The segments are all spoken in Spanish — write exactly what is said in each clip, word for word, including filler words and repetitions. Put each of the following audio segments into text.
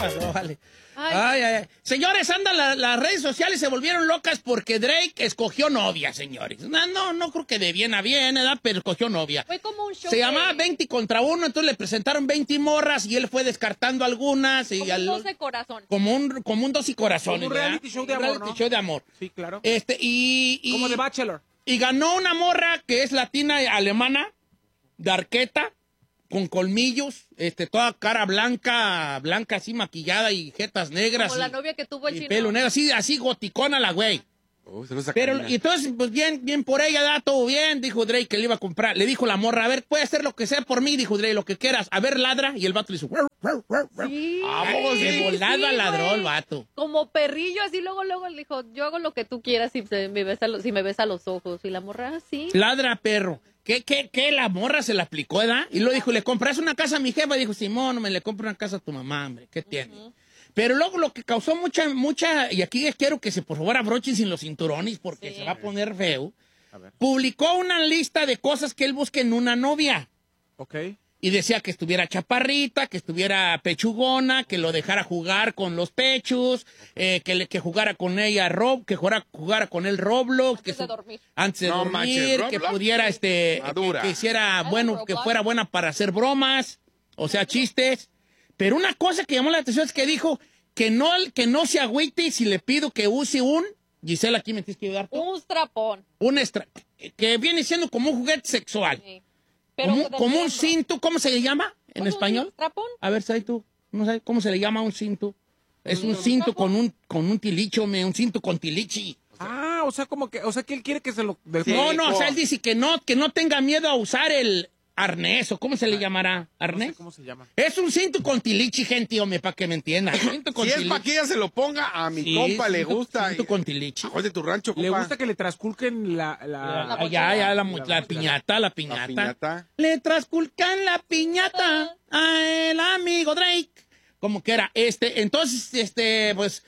pasó, vale. Ay. Ay, ay, ay. Señores, andan la- las redes sociales se volvieron locas porque Drake escogió novia, señores. No, no, no creo que de bien a bien, ¿verdad? Pero escogió novia. Fue como un show. Se de- llamaba veinte contra uno, entonces le presentaron veinte morras y él fue descartando algunas. Y Como al- un doce corazón. como un, como un dos y corazones. Como un ¿verdad? reality show de Un amor, reality ¿no? show de amor. Sí, claro. Este, y, y, Como The Bachelor. y ganó una morra que es latina y alemana, de arqueta, con colmillos, este, toda cara blanca, blanca así maquillada y jetas negras. Como la y- novia que tuvo el y chino. pelo negro, así, así goticona la güey. Oh, se lo saca Pero, Karina. y entonces, pues bien, bien por ella, da todo bien, dijo Drake que le iba a comprar. Le dijo la morra, a ver, puede hacer lo que sea por mí, dijo Drake, lo que quieras. A ver, ladra, y el vato le hizo, "Ruau, ruau, ruau, ruau". Sí. Ah, sí, pues, de volada sí, ladró güey. el vato. Como perrillo, así luego, luego le dijo, yo hago lo que tú quieras si se- me ves a los, si me ves a los ojos. Y la morra, sí. Ladra, perro. ¿Qué, qué, qué? La morra se la aplicó, ¿verdad? Y lo dijo, ¿le compras una casa a mi jefa? Y dijo, Simón, me le compro una casa a tu mamá, hombre. ¿Qué tiene? Pero luego lo que causó mucha, mucha, y aquí quiero que se por favor abrochen sin los cinturones porque Sí. se va a poner feo. A ver. Publicó una lista de cosas que él busca en una novia. Ok. Y decía que estuviera chaparrita, que estuviera pechugona, que lo dejara jugar con los pechos, eh, que, le- que jugara con ella, Rob, que jugara, jugara con él Roblox. Antes que de su- dormir. Antes de No dormir, manches, que ¿Roblox? pudiera, este, Madura. que, que hiciera Algo bueno, que Roblox. fuera buena para hacer bromas, o sea, chistes. Pero una cosa que llamó la atención es que dijo que no, que no se agüite si le pido que use un, Gisela, aquí me tienes que ayudar tú, Un strapón. un extra, que viene siendo como un juguete sexual. Sí. Pero como, de como un miembro. cinto, ¿cómo se le llama en ¿Cómo, español? un strapón? A ver, ¿sabes tú? No sé cómo se le llama a un cinto. Es un ¿Un cinto strapón? con un, con un tilicho, me, un cinto con tilichi. Ah, o sea, como que, o sea, que él quiere que se lo... del- Sí. No, no, o sea, po. él dice que no, que no tenga miedo a usar el arnés, o ¿cómo se le llamará? No sé ¿Arnés? cómo se llama. Es un cinto con tilichi, gente, hombre, para que me entiendan. Cinto con Si es tilichi. para que ella se lo ponga, a mi Sí, compa le cinto- gusta. Cinto con tilichi. Joder, de tu rancho, compa. Le gusta que le transculquen la... la... Ah, La ya, ya, la, mu- la- la la- piñata, la La piñata. piñata. Le trasculcan la piñata a el amigo Drake. Como que era este. Entonces, este, pues,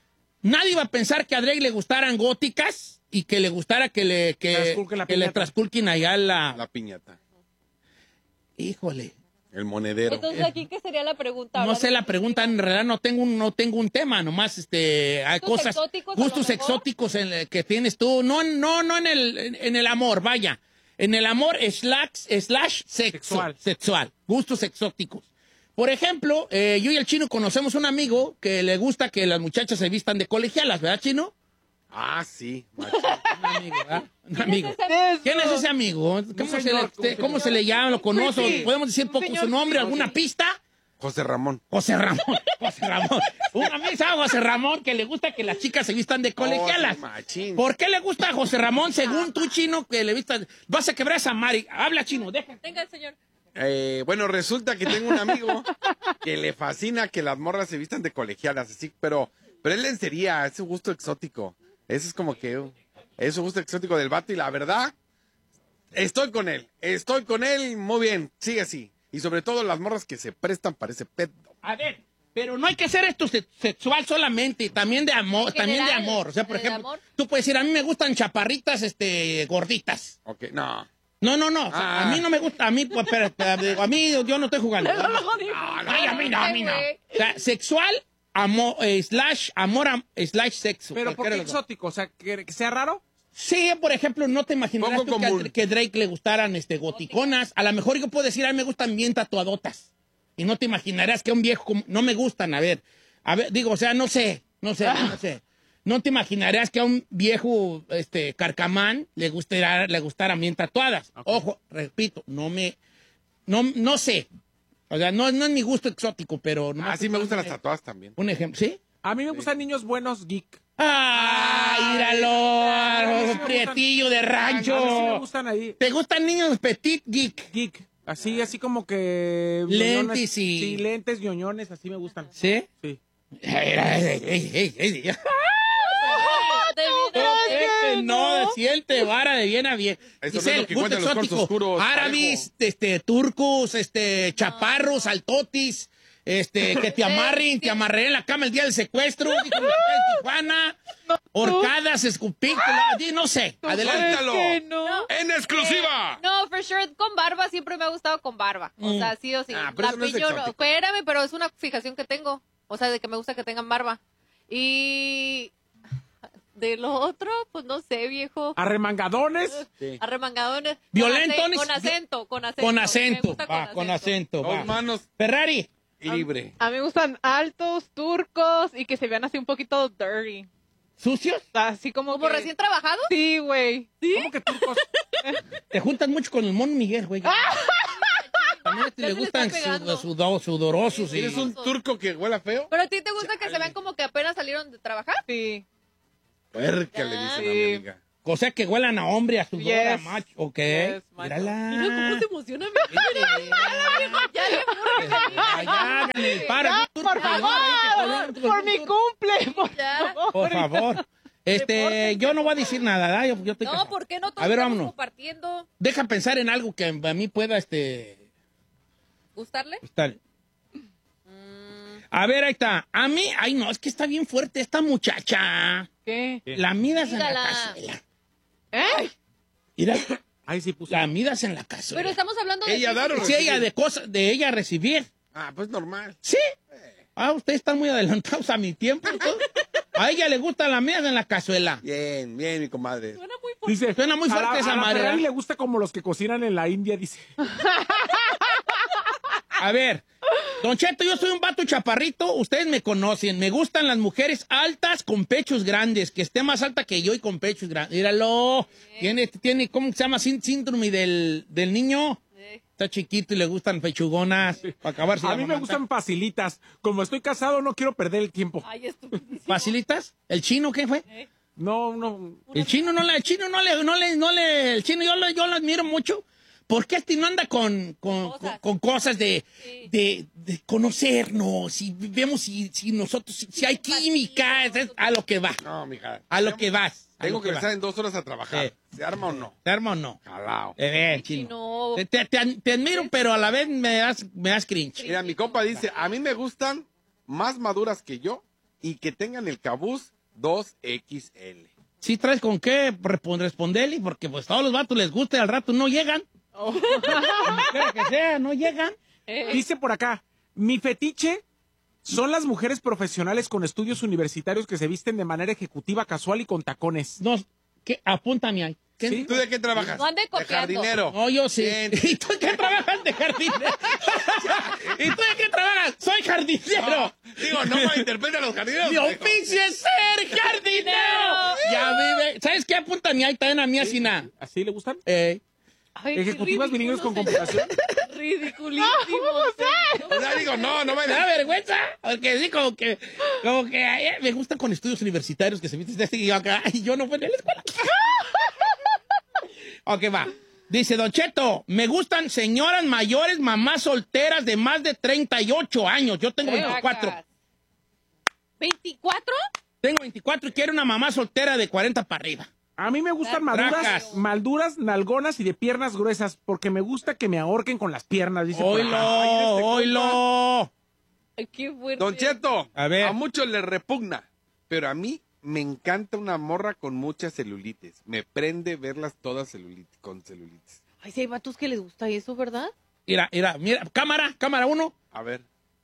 nadie iba a pensar que a Drake le gustaran góticas y que le gustara que le, que, Trasculquen la que le piñata. trasculquen allá la... La piñata. Híjole. El monedero. Entonces, aquí, ¿qué sería la pregunta? No Ahora, sé de- la pregunta, en realidad no tengo un, no tengo un tema, nomás este, hay ¿Gustos cosas, exóticos, a lo gustos mejor? exóticos en el que tienes tú, no, no, no en el, en, en el amor, vaya, en el amor slash, slash sexo, Sexual. sexual, gustos exóticos. Por ejemplo, eh, yo y el Chino conocemos un amigo que le gusta que las muchachas se vistan de colegialas, ¿verdad, Chino? Ah, sí. macho. Un amigo, ¿verdad? Un amigo. ese- ¿Quién es ese amigo? ¿Cómo, se, señor, le, un ¿cómo se le llama? ¿Lo conozco? Sí. ¿Podemos decir Un poco señor, su nombre? sí. ¿Alguna pista? José Ramón. José Ramón, José Ramón. Un amigo se llama José Ramón que le gusta que las chicas se vistan de colegialas. Oh, machín. ¿Por qué le gusta a José Ramón, según tú, Chino, que le vistas? Vas a quebrar esa Mari. Habla, Chino, deja. Venga, señor. Eh, bueno, resulta que tengo un amigo que le fascina que las morras se vistan de colegialas, así, pero, pero él lencería, es su gusto exótico. Ese es como que, uh, es su gusto exótico del vato y la verdad, estoy con él, estoy con él, muy bien, sigue así. Y sobre todo las morras que se prestan para ese pedo. A ver, pero no hay que hacer esto se- sexual solamente, también de amor, En también de general, amor. O sea, por de ejemplo, amor. tú puedes decir, a mí me gustan chaparritas, este, gorditas. Ok, no. No, no, no. o sea, Ah. A mí no me gusta. A mí, pues, espera, espera, digo, a mí yo no estoy jugando. No, no, ay, a mí no, a mí no. O sea, sexual, amor, eh, slash, amor, am- slash sexo. Pero ¿por cualquiera qué de los dos. exótico? O sea, que, que sea raro. Sí, por ejemplo, no te imaginarás Poco tú que, a- común. que Drake le gustaran este, goticonas. A lo mejor yo puedo decir, a mí me gustan bien tatuadotas. Y no te imaginarás que a un viejo como- no me gustan, a ver. A ver, digo, o sea, no sé, no sé, no sé. No te imaginarás que a un viejo este, carcamán le gustara, le gustaran bien tatuadas. Ojo, repito, no me, no, no sé. O sea, no, no es mi gusto exótico, pero... nomás Ah, sí te me pongo gustan un- las tatuadas también. Un ejemplo, ¿sí? A mí me gustan niños buenos geek. ¡Ah, míralo! a mí sí me Prietillo de A mí sí me rancho. gustan ahí. ¿Te gustan niños petit geek? Geek. Así, así como que... Lentes ñoñones. y- Sí, lentes, ñoñones, así me gustan. ¿Sí? Sí. Ey, ey, ey, ey, ey. David, Este no siente vara de bien a bien. Eso no Dice es lo el que gusto cuentan los exótico. cortos oscuros, Árabes, este, turcos, este, chaparros, altotis, este, que te amarren, te amarré en la cama el día del secuestro, dijo mi papá en Tijuana, horcadas, escupículas, no sé. Adelante. ¡Suéltalo! no. ¡En exclusiva! No, for sure, con barba siempre me ha gustado con barba. O Mm. sea, sí o sí. Ah, pero La eso no es pillo, no. exótico. Espérame, pero es una fijación que tengo. O sea, de que me gusta que tengan barba. Y de lo otro, pues no sé, viejo. Arremangadones. Sí. Arremangadones. Violentones. Con acento, con acento. Con Me acento. gusta Va, con acento. va. Dos manos Ferrari. y libre. A mí me gustan altos, turcos y que se vean así un poquito dirty. ¿Sucios? Así como ¿Como que- recién trabajado? Sí, güey. ¿Cómo que turcos? Te juntas mucho con el mono Miguel, güey. También te Ya le se le gustan está pegando. sud- sudo- sudorosos. y- ¿Tienes un turco que huela feo? ¿Pero a ti te gusta que se vean como que apenas salieron de trabajar? Sí. Puerca, le dicen a mi Sí. amiga. O sea, que huelan a hombre, a sudor, Yes. a macho. Ok. Yes, macho. Mírala. Mira cómo se emociona mi Ya le Ya, ya, háganle el paro. Ya, Tú, por favor, ahí, que- Por mi cumple, por Ya. favor. Por favor. Este, yo no voy a decir nada, ¿verdad? Yo, yo estoy No, casado. ¿por qué no todos A ver, estamos vámonos. compartiendo? Deja pensar en algo que a mí pueda, este, ¿Gustarle? estar. Mm, A ver, ahí está. A mí, ay, no, es que está bien fuerte esta muchacha. ¿Qué? La midas en la Dígala. cazuela. ¿Eh? Mira, Ay, sí puse. la midas en la cazuela. pero estamos hablando de... Ella dar o Sí, ella recibir. de cosas, de ella recibir. Ah, pues normal. Sí. Ah, ustedes están muy adelantados a mi tiempo. ¿no? A ella le gusta la midas en la cazuela. Bien, bien, mi comadre. Suena muy fuerte. Dice, Suena muy fuerte a la, esa a la madre, Ferrari ¿verdad? le gusta como los que cocinan en la India, dice. A ver, Don Cheto, yo soy un vato chaparrito, ustedes me conocen, me gustan las mujeres altas con pechos grandes, que esté más alta que yo y con pechos grandes. Míralo, tiene, tiene, ¿cómo se llama? Sín- Síndrome del, del niño. Eh, Está chiquito y le gustan pechugonas. Para acabarse A la mí me mamanta. gustan facilitas. Como estoy casado, no quiero perder el tiempo. Ay, estupidísimo. ¿Facilitas? ¿El chino qué fue? No, no. El chino no le, el chino no le, no le, no le, el chino yo lo, yo lo admiro mucho. ¿Por qué este no anda con, con, Cosas. con, con cosas de, Sí. de, de conocernos? Si vemos si, si nosotros, si, si hay química, es, es a lo que va. No, mija. A lo que vas. a Tengo lo que vas. empezar en dos horas a trabajar. Sí. ¿Se arma o no? ¿Te arma o no? Jalao. Eh, bien, Ay, chino. chino. Te, te, te- te admiro, pero a la vez me das, me das cringe. Mira, mi compa dice, a mí me gustan más maduras que yo y que tengan el cabuz dos equis ele. ¿Sí traes con qué respon- responderle? Porque pues todos los vatos les gusta y al rato no llegan. Como quiera que sea, no llegan. Eh, Dice por acá, mi fetiche son las mujeres profesionales con estudios universitarios que se visten de manera ejecutiva, casual y con tacones. No, ¿qué? Apúntame ahí. ¿Qué? Sí. ¿Tú de qué trabajas? No ande De copiando. jardinero. No, yo sí. Bien. ¿Y tú en qué trabajas de jardinero? ¿Y tú en qué trabajas? Soy jardinero. No, digo, no malinterpreta a los jardineros. Mi digo. oficio es ser jardinero. Ya vive. ¿Sabes qué? Apúntame ahí también a mí así nada. ¿Así le gustan? Eh, ay, qué Ejecutivas bilingües con ridículo, computación. señor. Ridiculísimo. señor. O sea, digo, no, no ¿Me da vaya. vergüenza? Porque sí, como que, como que ay, me gustan con estudios universitarios que se visten de este y yo acá. Y yo no fui en la escuela. Ok, va. Dice Don Cheto, me gustan señoras mayores, mamás solteras de más de treinta y ocho años. Yo tengo veinticuatro. ¿veinticuatro? Tengo veinticuatro y quiero una mamá soltera de cuarenta para arriba. A mí me gustan Tracas. maduras, malduras, nalgonas y de piernas gruesas, porque me gusta que me ahorquen con las piernas, dice por ¡Oilo! acá. Ay, este compa. ¡Oilo! Ay, qué fuerte. Don Cheto, A ver. a muchos les repugna, pero a mí me encanta una morra con muchas celulitis. Me prende verlas todas celulitis, con celulitis. Ay, sí hay vatos que les gusta eso, ¿verdad? Mira, mira, mira. Cámara, cámara uno. A ver.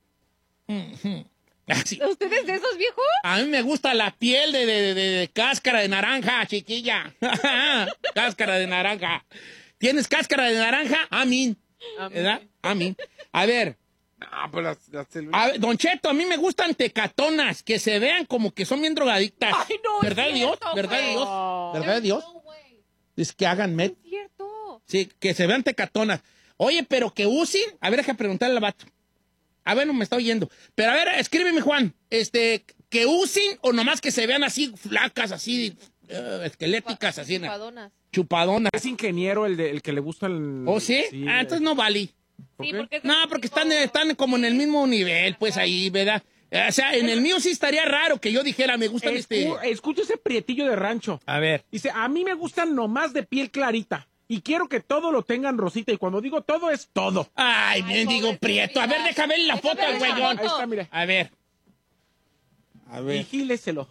Así. ¿Ustedes de esos viejos? A mí me gusta la piel de, de, de- de cáscara de naranja, chiquilla. Cáscara de naranja. ¿Tienes cáscara de naranja? A mí. ¿Verdad? A mí. A ver, Ah, pues las, las celulitis. a ver, Don Cheto, a mí me gustan tecatonas, que se vean como que son bien drogadictas. Ay, no, es ¿Verdad, Dios? cierto, ¿Verdad, güey. Dios? ¿Verdad, Dios? No, güey. Es que hagan met. Es cierto. Sí, que se vean tecatonas. Oye, pero que usen. A ver, deja preguntarle al vato. Ah, bueno, me está oyendo. Pero a ver, escríbeme, Juan. Este, que usen o nomás que se vean así flacas, así, eh, esqueléticas, así, na- Chupadonas. chupadonas. Es ingeniero el, de, el que le gusta el... ¿Oh, sí? sí Ah, entonces no vale. ¿Por Sí, qué? porque es No, porque están, están como en el mismo nivel, pues ahí, ¿verdad? O sea, en el mío sí estaría raro que yo dijera, me gustan este... Escu- Escucha ese prietillo de rancho. A ver. Dice, a mí me gustan nomás de piel clarita. Y quiero que todo lo tengan rosita. Y cuando digo todo, es todo. Ay, bien digo pobrecito, prieto. A ver, mira. deja ver la Deja foto ver al la güeyón. Ahí está, mire. A ver. A ver. Vigíleselo.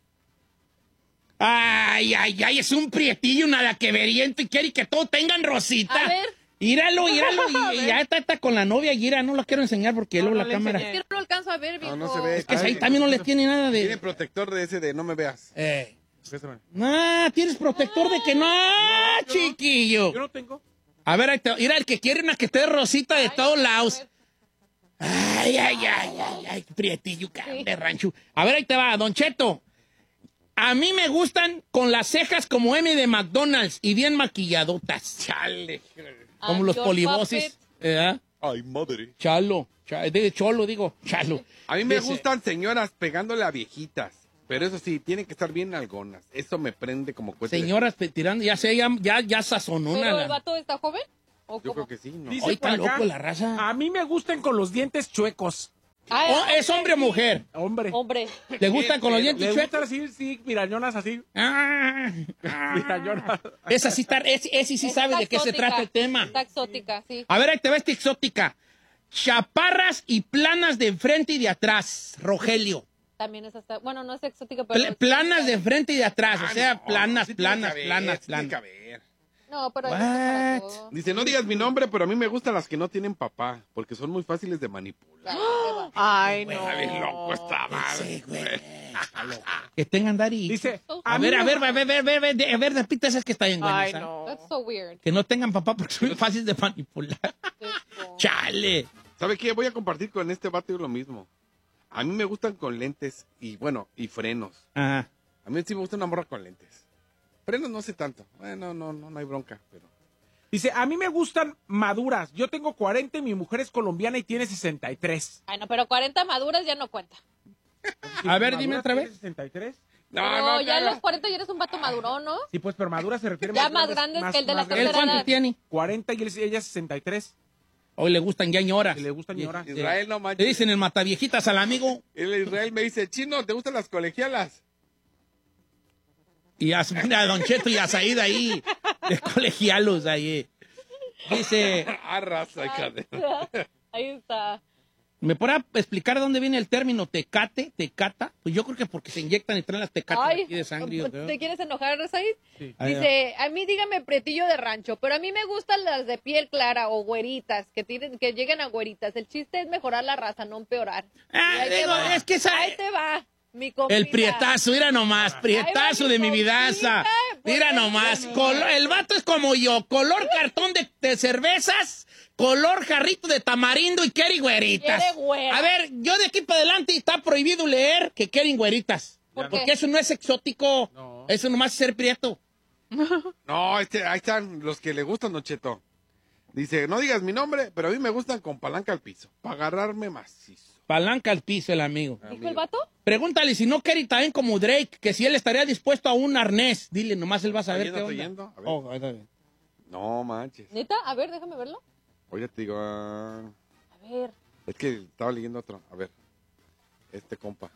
Ay, ay, ay, es un prietillo, nada que veriento y quiere que todos tengan rosita. A ver. Íralo, íralo. Y, y ya está, está con la novia, y ira, no la quiero enseñar porque No, luego no la le cámara. enseñé. Es que no alcanzo a ver, viejo. No, no se ve. Es que Ay, ahí también no le tiene nada Tiene de... protector de ese de no me veas. Eh. Préstame. Ah, tienes protector de que no, ah, chiquillo. Yo no tengo. A ver, ahí te- mira, el que quiere una que esté rosita de Ay, todos a lados. ver. Ay, ay, ay, ay, ay, prietillo, cabrón de rancho. A ver, ahí te va, Don Cheto. A mí me gustan con las cejas como M de McDonald's y bien maquilladotas. Chale. Como Ah, los George polivoces. ¿Eh? Ay, madre. Chalo. Cha- de cholo, digo. Chalo. A mí me Dice, gustan señoras pegándole a viejitas. Pero eso sí, tienen que estar bien algonas. Eso me prende como cohete. de- Señoras pe- tirando, ya sé, ya, ya, ya sazonona. ¿Pero la- el vato está joven? ¿O Yo cómo? creo que sí, ¿no? Dice Hoy por está acá, loco la raza. A mí me gustan con los dientes chuecos. Ay, Oh, ¿es hombre o mujer? Hombre. Hombre. ¿Le gustan con los Le dientes gustan chuecos? así, sí, mirañonas así. Ah, Mirañonas. esa sí está, ese, ese sí Está sabe de qué se exótica, trata el tema. Está exótica, sí. A ver, ahí te ves esta exótica. Chaparras y planas de enfrente y de atrás, Rogelio. También es hasta... Bueno, no es exótica, pero... Pl- planas de enfrente y de atrás, o Ah, sea, no, planas, sí tiene planas, que haber, planas, sí tiene que planas. haber. No, pero... hay What? para todo. Dice, no digas mi nombre, pero a mí me gustan las que no tienen papá, porque son muy fáciles de manipular. Ay, no. Está bien loco estaba. Sí, güey. Está loco. Que tengan daddy. Dice, A a ver, mí a me- ver, a ver, a ver, a ver, a ver, a ver, repita esas que está bien buenas. Ay, ¿ah? no. That's so weird. Que no tengan papá porque son fáciles de manipular. Chale. ¿Sabe qué? Voy a compartir con este vato lo mismo. A mí me gustan con lentes y, bueno, y frenos. Ajá. A mí sí me gusta una morra con lentes. Frenos no sé tanto. Bueno, no, no, no hay bronca, pero... Dice, a mí me gustan maduras. Yo tengo cuarenta y mi mujer es colombiana y tiene sesenta y tres. Ay, no, pero cuarenta maduras ya no cuenta. A ver, dime ¿Maduras otra vez. tiene sesenta y tres? No, pero no, ya a cara. los cuarenta ya eres un vato madurón, ¿no? Sí, pues, pero madura se refiere Ya más grandes que el de la más ¿Él tercera grandes. cuánto edad. tiene? cuarenta y él- ella sesenta y tres. Hoy le gustan ya ñoras. Que le gustan ñoras. Sí. Israel, no Le manches. dicen el mataviejitas al amigo El Israel me dice, Chino, ¿te gustan las colegialas? y a, a Don Cheto y a Saída ahí, de colegialos ahí. Dice, Arrasa, hija de... Ahí está. ¿me podrá explicar de dónde viene el término tecate, tecata? Pues yo creo que porque se inyectan y traen las tecatas Ay, aquí de sangre. yo creo. ¿te quieres enojar, Said? Sí. Ahí va. Dice, a mí dígame pretillo de rancho, pero a mí me gustan las de piel clara o güeritas, que tienen, que lleguen a güeritas. El chiste es mejorar la raza, no empeorar. Ah, Y ahí te digo, va. es que esa- Ahí te va, mi compita. El prietazo, mira nomás, prietazo Ahí va de mi mi vidaza. compita, pues, Mira ahí nomás, va. colo- el vato es como yo, color cartón de, de cervezas, color jarrito de tamarindo y quiere güeritas. Quiere güera. A ver, yo de aquí para adelante está prohibido leer que quieren güeritas. ¿Por Porque qué? eso no es exótico, No. eso nomás es ser prieto. No, este, ahí están los que le gustan, Don Cheto. Dice, no digas mi nombre, pero a mí me gustan con palanca al piso, para agarrarme macizo. Palanca al piso el amigo. ¿Dijo el vato? Pregúntale si no quiere también como Drake, que si él estaría dispuesto a un arnés. Dile, nomás él va a saber Estoy qué yendo, onda. estoy yendo. A ver. Oh, ahí está bien. No manches. ¿Neta? A ver, déjame verlo. Oye, te digo, ah, A ver. es que estaba leyendo otro. A ver, este compa.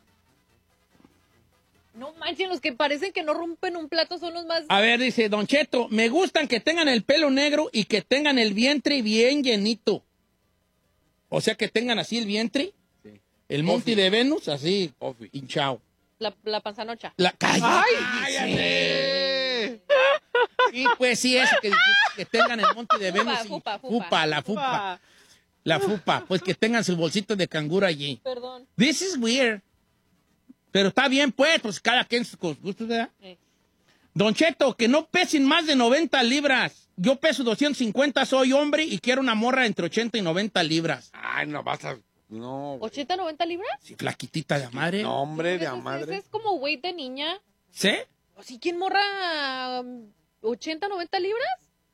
No manches, los que parecen que no rompen un plato son los más... A ver, dice Don Cheto, me gustan que tengan el pelo negro y que tengan el vientre bien llenito. O sea, que tengan así el vientre, Sí. el monte de Venus, así, Ofi. hinchado. La, la panzanocha. La calle. ¡Cállate! Sí, pues sí, eso, que, que tengan el monte de Fupa, Venus. y- fupa, fupa. la fupa. La fupa, pues que tengan sus bolsitos de canguro allí. Perdón. This is weird. Pero está bien, pues, pues cada quien sus gustos, ¿verdad? Eh. Don Cheto, que no pesen más de noventa libras. Yo peso doscientos cincuenta, soy hombre y quiero una morra entre ochenta y noventa libras. Ay, no vas a... No, güey. ¿ochenta, noventa libras? Sí, flaquitita de madre. No, hombre, de Ese- a ese- madre. ese es como weight de niña. ¿Sí? ¿O sí, quién morra um, ochenta, noventa libras?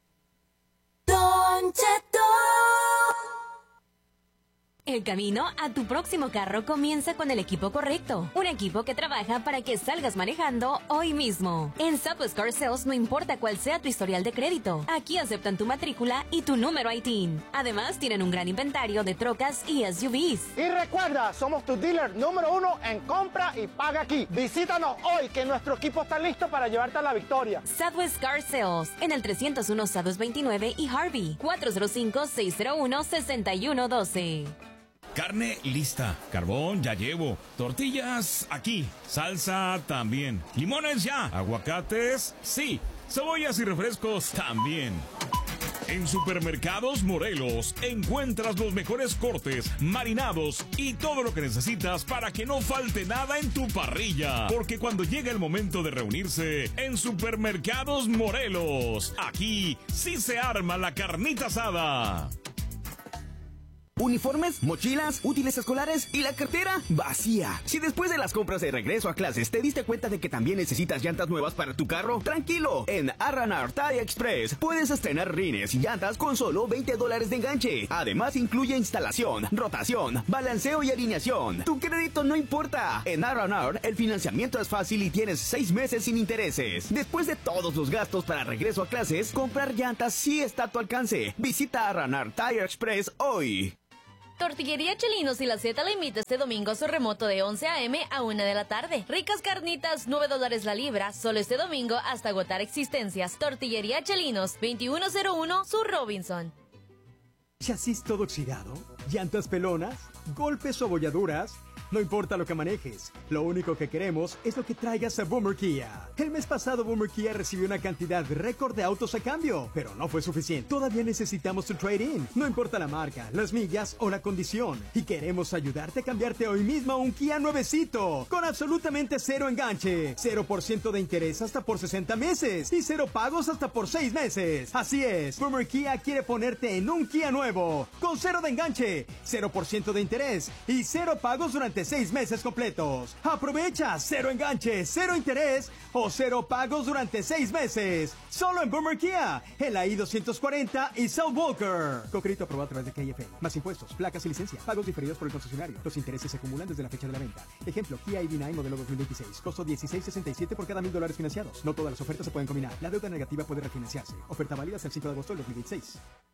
Don Cheto. El camino a tu próximo carro comienza con el equipo correcto. Un equipo que trabaja para que salgas manejando hoy mismo. En Southwest Car Sales no importa cuál sea tu historial de crédito. Aquí aceptan tu matrícula y tu número I T I N. Además, tienen un gran inventario de trocas y S U Vs. Y recuerda, somos tu dealer número uno en compra y paga aquí. Visítanos hoy que nuestro equipo está listo para llevarte a la victoria. Southwest Car Sales en el trescientos uno Southwest veintinueve y Harvey cuatro cero cinco, seis cero uno, seis uno uno dos. Carne lista, carbón ya llevo, tortillas aquí, salsa también, limones ya, aguacates sí, cebollas y refrescos también. En Supermercados Morelos encuentras los mejores cortes, marinados y todo lo que necesitas para que no falte nada en tu parrilla. Porque cuando llega el momento de reunirse en Supermercados Morelos, aquí sí se arma la carnita asada. Uniformes, mochilas, útiles escolares y la cartera vacía. Si después de las compras de regreso a clases te diste cuenta de que también necesitas llantas nuevas para tu carro, tranquilo. En R and R Tire Express puedes estrenar rines y llantas con solo veinte dólares de enganche. Además incluye instalación, rotación, balanceo y alineación. Tu crédito no importa. En R and R el financiamiento es fácil y tienes seis meses sin intereses. Después de todos los gastos para regreso a clases, comprar llantas sí está a tu alcance. Visita R and R Tire Express hoy. Tortillería Chelinos y la Z la invita este domingo a su remoto de once a eme a una de la tarde. Ricas carnitas, nueve dólares la libra, solo este domingo hasta agotar existencias. Tortillería Chelinos, veintiuno cero uno Sur Robinson. ¿Chasis todo oxidado? ¿Llantas pelonas? ¿Golpes o abolladuras? No importa lo que manejes, lo único que queremos es lo que traigas a Boomer Kia. El mes pasado Boomer Kia recibió una cantidad récord de autos a cambio, pero no fue suficiente. Todavía necesitamos tu trade-in, no importa la marca, las millas o la condición. Y queremos ayudarte a cambiarte hoy mismo a un Kia nuevecito, con absolutamente cero enganche, cero por ciento de interés hasta por sesenta meses y cero pagos hasta por seis meses. Así es, Boomer Kia quiere ponerte en un Kia nuevo, con cero de enganche, cero por ciento de interés y cero pagos durante seis meses completos. Aprovecha cero enganche, cero interés o cero pagos durante seis meses. Solo en Boomer Kia, en la I doscientos cuarenta y South Walker. Con crédito aprobado a través de K F A. Más impuestos, placas y licencia. Pagos diferidos por el concesionario. Los intereses se acumulan desde la fecha de la venta. Ejemplo, Kia I V nueve modelo dos mil veintiséis. Costo dieciséis sesenta y siete por cada mil dólares financiados. No todas las ofertas se pueden combinar. La deuda negativa puede refinanciarse. Oferta válida hasta el cinco de agosto del dos mil veintiséis.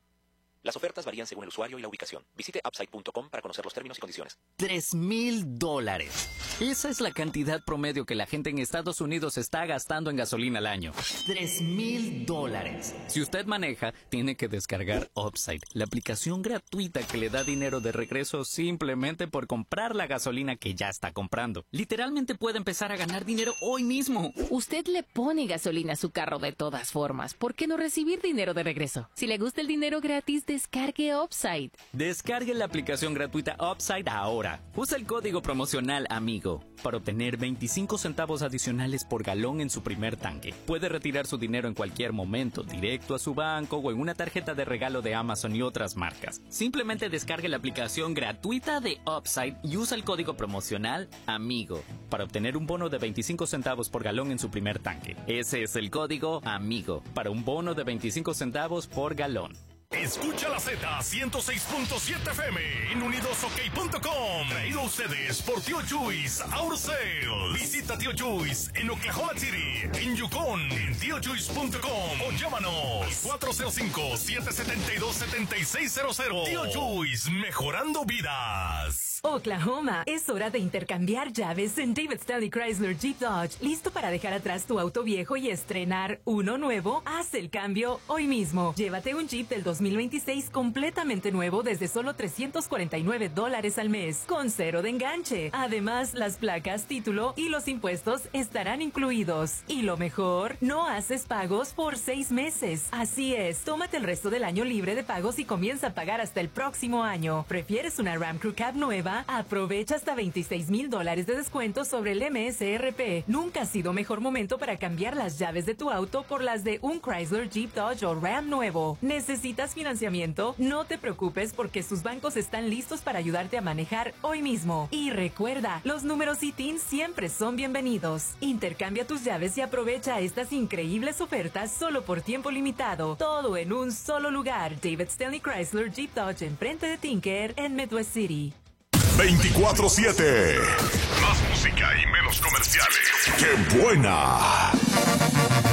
Las ofertas varían según el usuario y la ubicación. Visite upside punto com para conocer los términos y condiciones. Tres mil dólares. Esa es la cantidad promedio que la gente en Estados Unidos está gastando en gasolina al año. Tres mil dólares. Si usted maneja, tiene que descargar Upside, la aplicación gratuita que le da dinero de regreso simplemente por comprar la gasolina que ya está comprando. Literalmente puede empezar a ganar dinero hoy mismo. Usted le pone gasolina a su carro de todas formas. ¿Por qué no recibir dinero de regreso? Si le gusta el dinero gratis, descargue Upside. Descargue la aplicación gratuita Upside ahora. Usa el código promocional AMIGO para obtener veinticinco centavos adicionales por galón en su primer tanque. Puede retirar su dinero en cualquier momento, directo a su banco o en una tarjeta de regalo de Amazon y otras marcas. Simplemente descargue la aplicación gratuita de Upside y usa el código promocional AMIGO para obtener un bono de veinticinco centavos por galón en su primer tanque. Ese es el código AMIGO para un bono de veinticinco centavos por galón. Escucha la Z ciento seis punto siete F M en unidos ok punto com. Traído a ustedes por Tío Chuys Auto Sales. Visita Tío Chuys en Oklahoma City, en Yukon, en tío chuys punto com o llámanos cuatro cero cinco, siete siete dos, siete seis cero cero. Tío Chuys, mejorando vidas. Oklahoma, es hora de intercambiar llaves en David Stanley Chrysler Jeep Dodge. ¿Listo para dejar atrás tu auto viejo y estrenar uno nuevo? Haz el cambio hoy mismo. Llévate un Jeep del dos mil veintiséis completamente nuevo desde solo trescientos cuarenta y nueve dólares al mes, con cero de enganche. Además, las placas, título y los impuestos estarán incluidos. Y lo mejor, no haces pagos por seis meses. Así es, tómate el resto del año libre de pagos y comienza a pagar hasta el próximo año. ¿Prefieres una Ram Crew Cab nueva? Aprovecha hasta veintiséis mil dólares de descuento sobre el M S R P. Nunca ha sido mejor momento para cambiar las llaves de tu auto por las de un Chrysler, Jeep, Dodge o Ram nuevo. ¿Necesitas financiamiento? No te preocupes porque sus bancos están listos para ayudarte a manejar hoy mismo. Y recuerda, los números I T I N siempre son bienvenidos. Intercambia tus llaves y aprovecha estas increíbles ofertas solo por tiempo limitado. Todo en un solo lugar. David Stanley Chrysler Jeep Dodge enfrente de Tinker en Midwest City. veinticuatro siete. Más música y menos comerciales. ¡Qué buena!